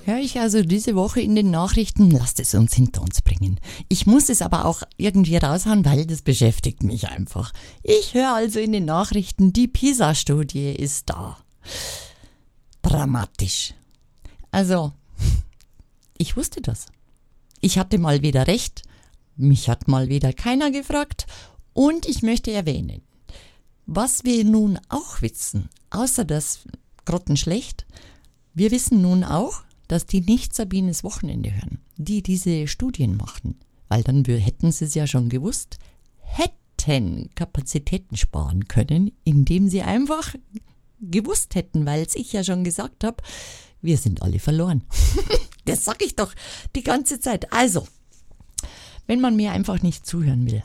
höre ich also diese Woche in den Nachrichten, lasst es uns hinter uns bringen. Ich muss es aber auch irgendwie raushauen, weil das beschäftigt mich einfach. Ich höre also in den Nachrichten, die PISA-Studie ist da. Dramatisch. Also, ich wusste das. Ich hatte mal wieder recht, mich hat mal wieder keiner gefragt und ich möchte erwähnen, was wir nun auch wissen, außer das grottenschlecht, wir wissen nun auch, dass die nicht Sabines Wochenende hören, die diese Studien machen, weil dann hätten sie es ja schon gewusst, hätten Kapazitäten sparen können, indem sie einfach gewusst hätten, weil ich ja schon gesagt habe, wir sind alle verloren. Das sag ich doch die ganze Zeit. Also, wenn man mir einfach nicht zuhören will.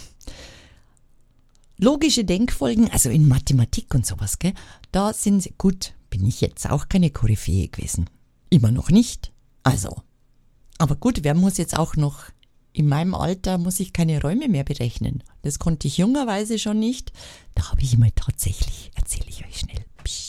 Logische Denkfolgen, also in Mathematik und sowas, gell, da sind sie, gut, bin ich jetzt auch keine Koryphäe gewesen. Immer noch nicht. Also, aber gut, wer muss jetzt auch noch, in meinem Alter muss ich keine Räume mehr berechnen. Das konnte ich jungerweise schon nicht. Da habe ich mal tatsächlich, erzähle ich euch schnell,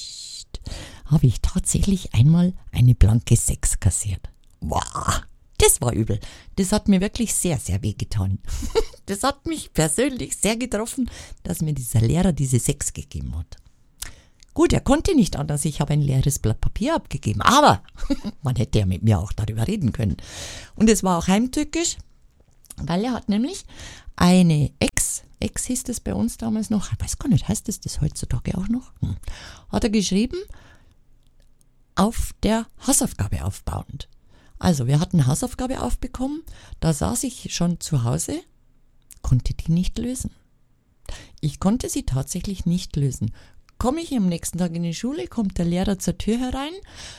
habe ich tatsächlich einmal eine blanke 6 kassiert. Wow, das war übel. Das hat mir wirklich sehr, sehr wehgetan. Das hat mich persönlich sehr getroffen, dass mir dieser Lehrer diese 6 gegeben hat. Gut, er konnte nicht anders, ich habe ein leeres Blatt Papier abgegeben, aber man hätte ja mit mir auch darüber reden können. Und es war auch heimtückisch, weil er hat nämlich eine Ex hieß das bei uns damals noch, ich weiß gar nicht, heißt das heutzutage auch noch? Hat er geschrieben, auf der Hausaufgabe aufbauend. Also wir hatten eine Hausaufgabe aufbekommen, da saß ich schon zu Hause, konnte die nicht lösen. Ich konnte sie tatsächlich nicht lösen. Komme ich am nächsten Tag in die Schule, kommt der Lehrer zur Tür herein.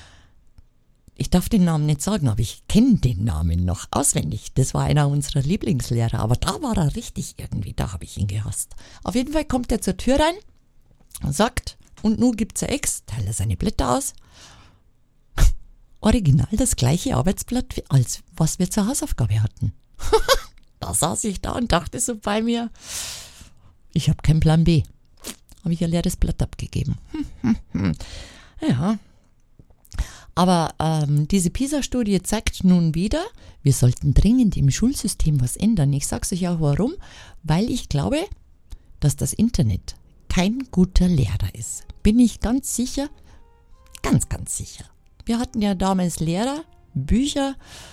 Ich darf den Namen nicht sagen, aber ich kenne den Namen noch auswendig. Das war einer unserer Lieblingslehrer, aber da war er richtig irgendwie, da habe ich ihn gehasst. Auf jeden Fall kommt er zur Tür rein und sagt, und nun gibt's ein Ex, teilt er seine Blätter aus. Original das gleiche Arbeitsblatt, als was wir zur Hausaufgabe hatten. Da saß ich da und dachte so bei mir, ich habe keinen Plan B. Habe ich ein leeres Blatt abgegeben. Ja. Aber diese PISA-Studie zeigt nun wieder, wir sollten dringend im Schulsystem was ändern. Ich sage es euch auch warum, weil ich glaube, dass das Internet kein guter Lehrer ist. Bin ich ganz sicher, ganz, ganz sicher. Wir hatten ja damals Lehrer, Bücher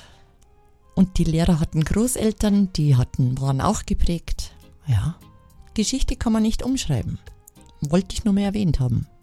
und die Lehrer hatten Großeltern, waren auch geprägt. Ja, Geschichte kann man nicht umschreiben. Wollte ich nur mehr erwähnt haben.